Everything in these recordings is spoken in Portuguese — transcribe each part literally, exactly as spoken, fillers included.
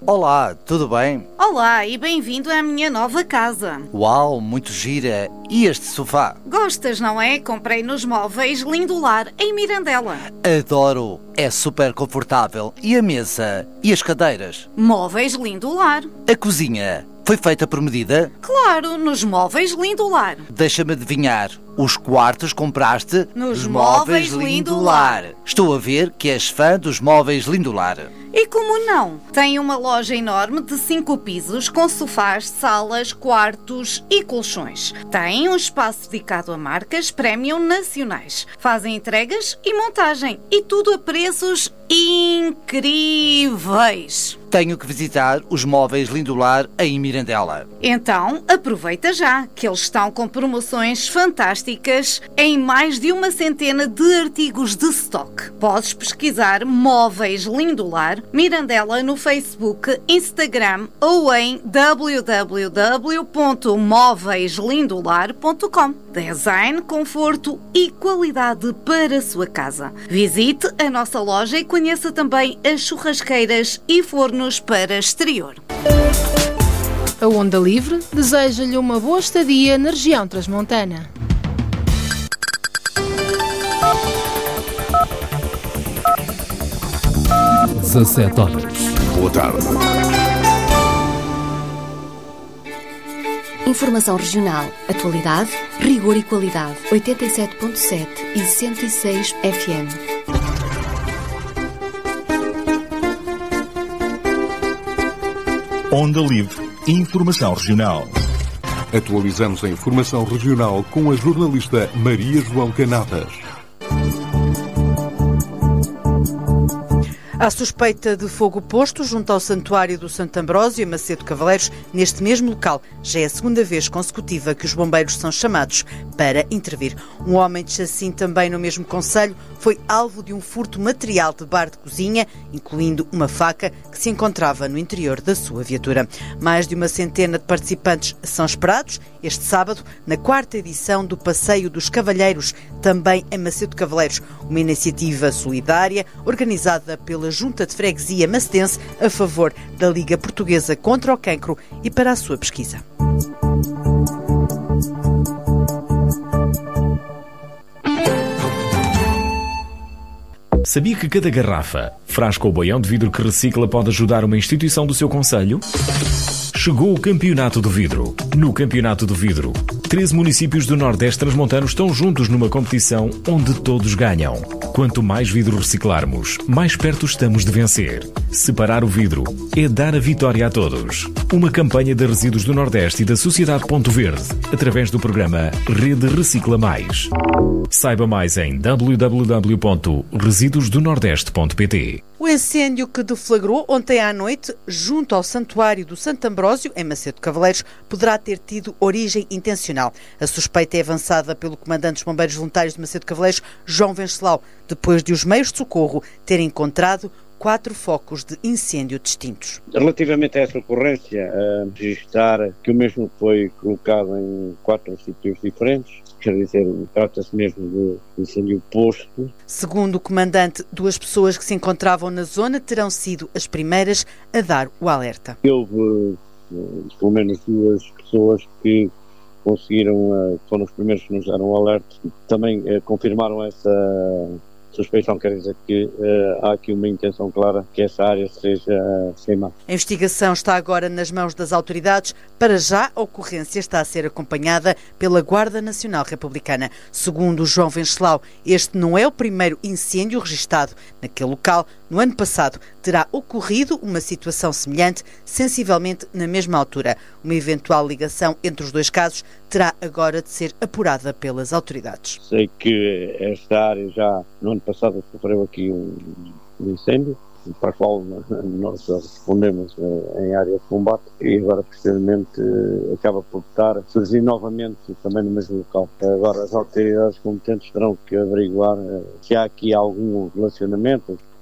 Olá, tudo bem? Olá e bem-vindo à minha nova casa. Uau, muito gira. E este sofá? Gostas, não é? Comprei nos móveis Lindolar, em Mirandela. Adoro, é super confortável. E a mesa? E as cadeiras? Móveis Lindolar. A cozinha? Foi feita por medida? Claro, nos móveis Lindolar. Deixa-me adivinhar, os quartos compraste nos móveis Lindolar. Estou a ver que és fã dos móveis Lindolar. E como não? Tem uma loja enorme de cinco pisos com sofás, salas, quartos e colchões. Tem um espaço dedicado a marcas premium nacionais. Fazem entregas e montagem e tudo a preços incríveis. Tenho que visitar os móveis Lindolar em Mirandela. Então, aproveita já, que eles estão com promoções fantásticas em mais de uma centena de artigos de stock. Podes pesquisar Móveis Lindolar Mirandela no Facebook, Instagram ou em w w w ponto móveis lindolar ponto com. Design, conforto e qualidade para a sua casa. Visite a nossa loja e conheça também as churrasqueiras e fornos para exterior. A Onda Livre deseja-lhe uma boa estadia na região transmontana. dezassete horas. Boa tarde. Informação regional, atualidade, rigor e qualidade. oitenta e sete ponto sete e cento e seis F M. Onda Livre. Informação regional. Atualizamos a informação regional com a jornalista Maria João Canadas. Há suspeita de fogo posto junto ao Santuário do Santo Ambrósio, em Macedo Cavaleiros, neste mesmo local. Já é a segunda vez consecutiva que os bombeiros são chamados para intervir. Um homem de Chacim, também no mesmo concelho, foi alvo de um furto material de bar de cozinha, incluindo uma faca que se encontrava no interior da sua viatura. Mais de uma centena de participantes são esperados este sábado, na quarta edição do Passeio dos Cavalheiros, também em Macedo Cavaleiros, uma iniciativa solidária organizada pela Junta de Freguesia Macedense a favor da Liga Portuguesa contra o Cancro e para a sua pesquisa. Sabia que cada garrafa, frasco ou boião de vidro que recicla pode ajudar uma instituição do seu concelho? Chegou o Campeonato do Vidro. No Campeonato do Vidro, treze municípios do Nordeste transmontano estão juntos numa competição onde todos ganham. Quanto mais vidro reciclarmos, mais perto estamos de vencer. Separar o vidro é dar a vitória a todos. Uma campanha de Resíduos do Nordeste e da Sociedade Ponto Verde, através do programa Rede Recicla Mais. Saiba mais em w w w ponto resíduos do nordeste ponto p t. O incêndio que deflagrou ontem à noite, junto ao Santuário do Santo Ambrósio, em Macedo Cavaleiros, poderá ter tido origem intencional. A suspeita é avançada pelo comandante dos Bombeiros Voluntários de Macedo Cavaleiros, João Venceslau, depois de os meios de socorro terem encontrado quatro focos de incêndio distintos. Relativamente a essa ocorrência, a registrar que o mesmo foi colocado em quatro sítios diferentes, quer dizer, trata-se mesmo de incêndio posto. Segundo o comandante, duas pessoas que se encontravam na zona terão sido as primeiras a dar o alerta. Houve pelo menos duas pessoas que conseguiram, foram os primeiros que nos deram o alerta, também confirmaram essa suspeição, quer dizer que uh, há aqui uma intenção clara que essa área seja queimada. A investigação está agora nas mãos das autoridades. Para já, a ocorrência está a ser acompanhada pela Guarda Nacional Republicana. Segundo João Venceslau, este não é o primeiro incêndio registado naquele local. No ano passado terá ocorrido uma situação semelhante, sensivelmente na mesma altura. Uma eventual ligação entre os dois casos terá agora de ser apurada pelas autoridades. Sei que esta área já no ano passado sofreu aqui um, um incêndio, para o qual nós respondemos em área de combate, e agora posteriormente acaba por estar surgir novamente também no mesmo local. Agora as autoridades competentes terão que averiguar se há aqui algum relacionamento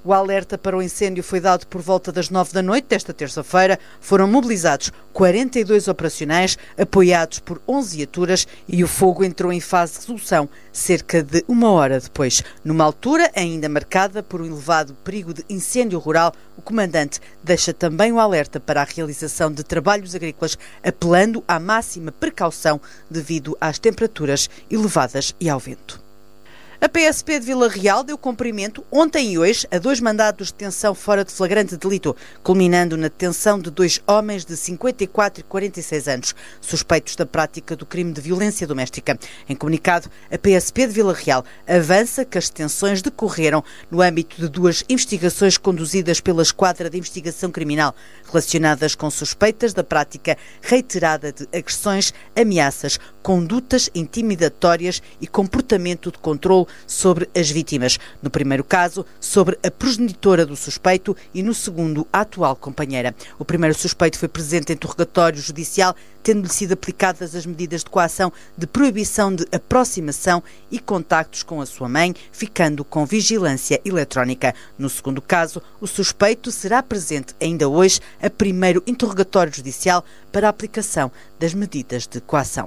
O alerta para o incêndio foi dado por volta das nove da noite desta terça-feira. Foram mobilizados quarenta e dois operacionais, apoiados por onze viaturas, e o fogo entrou em fase de resolução cerca de uma hora depois. Numa altura ainda marcada por um elevado perigo de incêndio rural, o comandante deixa também o alerta para a realização de trabalhos agrícolas, apelando à máxima precaução devido às temperaturas elevadas e ao vento. A P S P de Vila Real deu cumprimento ontem e hoje a dois mandados de detenção fora de flagrante delito, culminando na detenção de dois homens de cinquenta e quatro e quarenta e seis anos, suspeitos da prática do crime de violência doméstica. Em comunicado, a P S P de Vila Real avança que as detenções decorreram no âmbito de duas investigações conduzidas pela Esquadra de Investigação Criminal, relacionadas com suspeitas da prática reiterada de agressões, ameaças, condutas intimidatórias e comportamento de controle sobre as vítimas. No primeiro caso, sobre a progenitora do suspeito e no segundo, a atual companheira. O primeiro suspeito foi presente em interrogatório judicial, tendo-lhe sido aplicadas as medidas de coação de proibição de aproximação e contactos com a sua mãe, ficando com vigilância eletrónica. No segundo caso, o suspeito será presente ainda hoje a primeiro interrogatório judicial para a aplicação das medidas de coação.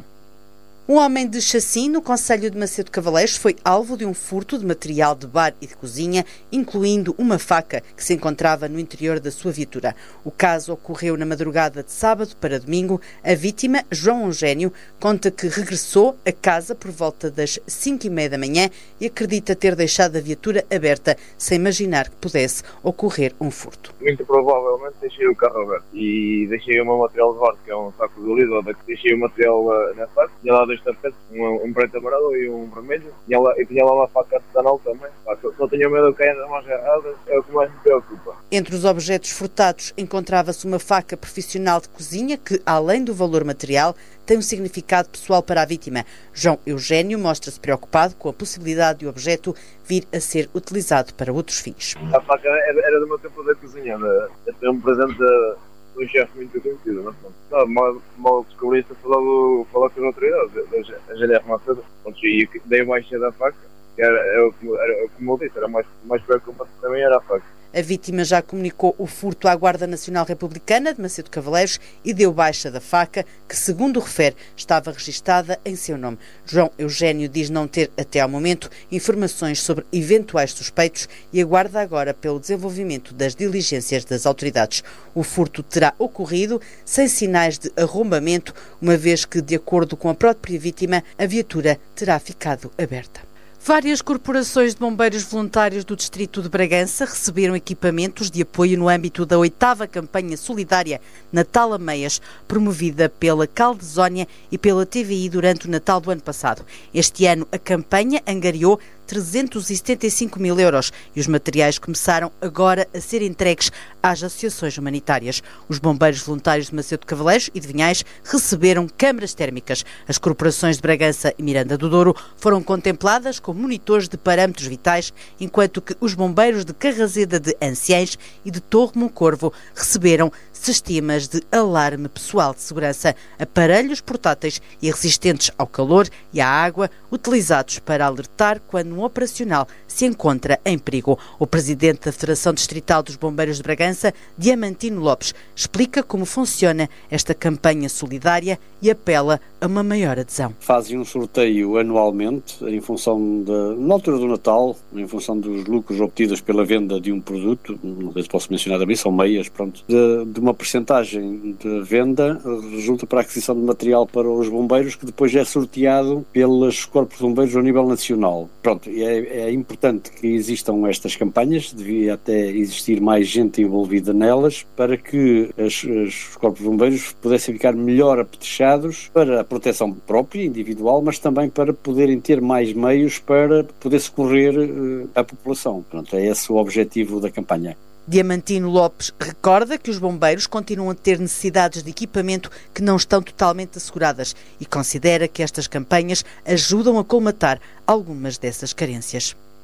Um homem de Chacim, no concelho de Macedo Cavaleiros, foi alvo de um furto de material de bar e de cozinha, incluindo uma faca que se encontrava no interior da sua viatura. O caso ocorreu na madrugada de sábado para domingo. A vítima, João Eugênio, conta que regressou a casa por volta das cinco e meia da manhã e acredita ter deixado a viatura aberta, sem imaginar que pudesse ocorrer um furto. Muito provavelmente deixei o carro aberto e deixei o meu material de bar, que é um saco de oliva, deixei o material uh, na faca, e lá dois tapetes, um, um preto amarelo e um vermelho, e, ela, e tinha lá uma faca artesanal também. Pá, só tinha medo de cair nas mãos erradas, é o que mais me preocupa. Entre os objetos furtados encontrava-se uma faca profissional de cozinha que, além do valor material, tem um significado pessoal para a vítima. João Eugênio mostra-se preocupado com a possibilidade de o objeto vir a ser utilizado para outros fins. A faca era, era do meu tempo da cozinha, de um presente de um chefe muito conhecido, não é? Não, mal, mal descobri isso, falou, falou com as autoridades, a G L R Macedo, e dei baixa da faca, que era, era, era, como eu disse, era mais, mais preocupante também era a faca. A vítima já comunicou o furto à Guarda Nacional Republicana de Macedo Cavaleiros e deu baixa da faca, que, segundo refere, estava registada em seu nome. João Eugênio diz não ter, até ao momento, informações sobre eventuais suspeitos e aguarda agora pelo desenvolvimento das diligências das autoridades. O furto terá ocorrido sem sinais de arrombamento, uma vez que, de acordo com a própria vítima, a viatura terá ficado aberta. Várias corporações de bombeiros voluntários do distrito de Bragança receberam equipamentos de apoio no âmbito da oitava campanha solidária Natal a Meias, promovida pela Caldezónia e pela T V I durante o Natal do ano passado. Este ano a campanha angariou trezentos e setenta e cinco mil euros e os materiais começaram agora a ser entregues às associações humanitárias. Os bombeiros voluntários de Macedo Cavaleiros e de Vinhais receberam câmaras térmicas. As corporações de Bragança e Miranda do Douro foram contempladas como monitores de parâmetros vitais, enquanto que os bombeiros de Carrazeda de Anciães e de Torre Moncorvo receberam sistemas de alarme pessoal de segurança, aparelhos portáteis e resistentes ao calor e à água, utilizados para alertar quando um operacional se encontra em perigo. O presidente da Federação Distrital dos Bombeiros de Bragança, Diamantino Lopes, explica como funciona esta campanha solidária e apela a uma maior adesão. Fazem um sorteio anualmente, em função da, na altura do Natal, em função dos lucros obtidos pela venda de um produto, não sei se posso mencionar também, são meias, pronto, de, de uma percentagem de venda resulta para a aquisição de material para os bombeiros, que depois é sorteado pelos corpos de bombeiros a nível nacional. Pronto, é, é importante que existam estas campanhas, devia até existir mais gente envolvida nelas, para que as, os corpos de bombeiros pudessem ficar melhor apetrechados para a proteção própria, individual, mas também para poderem ter mais meios para poder socorrer uh, a população. Pronto, é esse o objetivo da campanha. Diamantino Lopes recorda que os bombeiros continuam a ter necessidades de equipamento que não estão totalmente asseguradas e considera que estas campanhas ajudam a colmatar algumas dessas carências.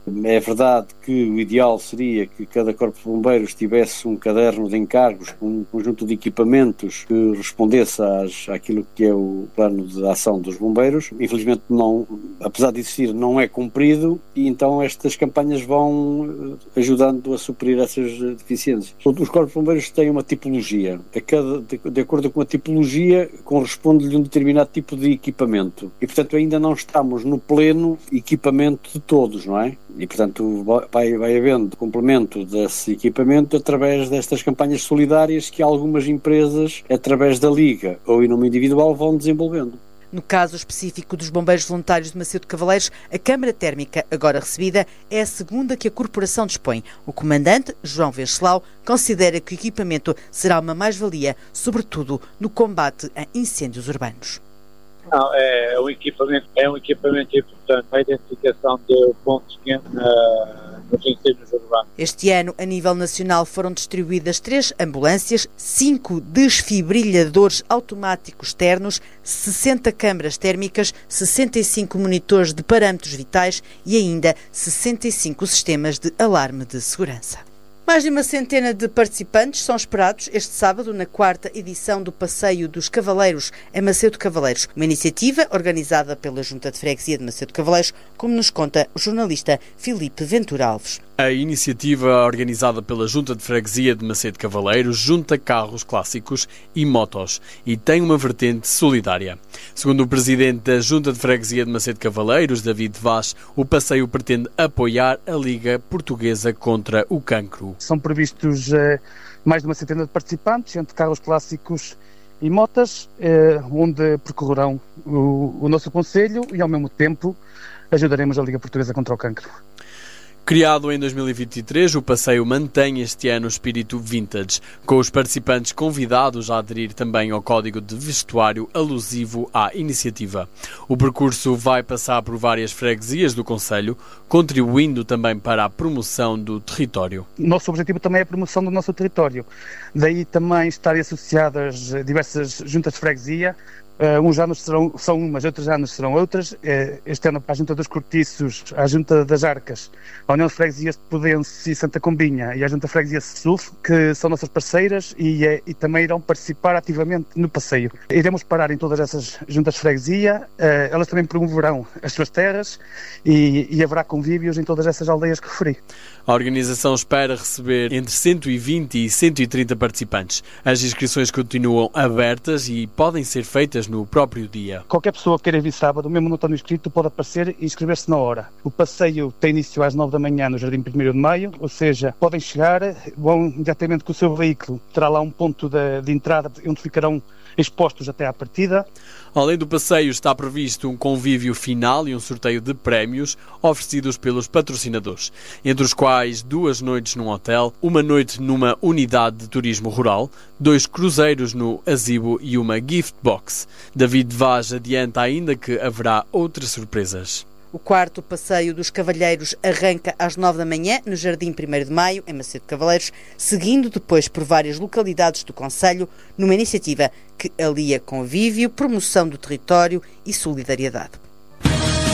É verdade que o ideal seria que cada corpo de bombeiros tivesse um caderno de encargos, um conjunto de equipamentos que respondesse às, àquilo que é o plano de ação dos bombeiros. Infelizmente, não, apesar de existir, não é cumprido e então estas campanhas vão ajudando a suprir essas deficiências. Os corpos de bombeiros têm uma tipologia. A cada, de, de acordo com a tipologia, corresponde-lhe um determinado tipo de equipamento. E, portanto, ainda não estamos no pleno equipamento de todos, não é? E, portanto, vai, vai havendo complemento desse equipamento através destas campanhas solidárias que algumas empresas, através da Liga ou em nome individual, vão desenvolvendo. No caso específico dos bombeiros voluntários de Macedo de Cavaleiros, a câmara térmica agora recebida é a segunda que a corporação dispõe. O comandante, João Venceslau, considera que o equipamento será uma mais-valia, sobretudo no combate a incêndios urbanos. Não, é um equipamento, é um equipamento importante, a identificação de pontos quentes na, nos incêndios urbanos. Este ano, a nível nacional, foram distribuídas três ambulâncias, cinco desfibrilhadores automáticos externos, sessenta câmaras térmicas, sessenta e cinco monitores de parâmetros vitais e ainda sessenta e cinco sistemas de alarme de segurança. Mais de uma centena de participantes são esperados este sábado na quarta edição do Passeio dos Cavaleiros em Macedo de Cavaleiros, uma iniciativa organizada pela Junta de Freguesia de Macedo de Cavaleiros, como nos conta o jornalista Filipe Ventura Alves. A iniciativa organizada pela Junta de Freguesia de Macedo de Cavaleiros junta carros clássicos e motos e tem uma vertente solidária. Segundo o presidente da Junta de Freguesia de Macedo de Cavaleiros, David Vaz, o passeio pretende apoiar a Liga Portuguesa contra o Cancro. São previstos eh, mais de uma centena de participantes, entre carros clássicos e motas, eh, onde percorrerão o, o nosso concelho e, ao mesmo tempo, ajudaremos a Liga Portuguesa contra o Cancro. Criado em dois mil e vinte e três, o passeio mantém este ano o espírito vintage, com os participantes convidados a aderir também ao código de vestuário alusivo à iniciativa. O percurso vai passar por várias freguesias do concelho, contribuindo também para a promoção do território. Nosso objetivo também é a promoção do nosso território. Daí também estarem associadas diversas juntas de freguesia. Uh, uns anos serão, são umas, outros anos serão outras. Uh, este ano para a Junta dos Cortiços, a Junta das Arcas, a União de Freguesias de Podense e Santa Combinha e a Junta de Freguesia de Suf, que são nossas parceiras e, uh, e também irão participar ativamente no passeio. Iremos parar em todas essas juntas de freguesia, uh, elas também promoverão as suas terras e, e haverá convívios em todas essas aldeias que referi. A organização espera receber entre cento e vinte e cento e trinta participantes. As inscrições continuam abertas e podem ser feitas no próprio dia. Qualquer pessoa que queira vir sábado, mesmo não estando inscrito, pode aparecer e inscrever-se na hora. O passeio tem início às nove da manhã no Jardim primeiro de Maio, ou seja, podem chegar, vão imediatamente com o seu veículo, terá lá um ponto de, de entrada onde ficarão expostos até à partida. Além do passeio, está previsto um convívio final e um sorteio de prémios oferecidos pelos patrocinadores, entre os quais duas noites num hotel, uma noite numa unidade de turismo rural, dois cruzeiros no Azibo e uma gift box. David Vaz adianta ainda que haverá outras surpresas. O quarto passeio dos cavalheiros arranca às nove da manhã no Jardim primeiro de Maio, em Macedo de Cavaleiros, seguindo depois por várias localidades do concelho, numa iniciativa que alia convívio, promoção do território e solidariedade.